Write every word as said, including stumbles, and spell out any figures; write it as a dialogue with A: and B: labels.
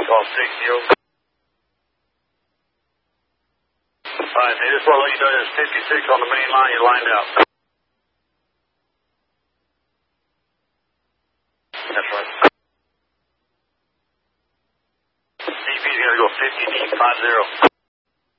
A: call six zero. Alright, they just want to let you know there's fifty-six on the main line, you're lined out. That's right. D P's going to go fifty deep, five zero.